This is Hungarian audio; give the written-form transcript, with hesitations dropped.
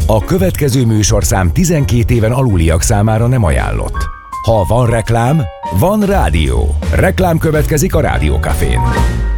A következő műsorszám 12 éven aluliak számára nem ajánlott. Ha van reklám, van rádió. Reklám következik a Rádiókafén.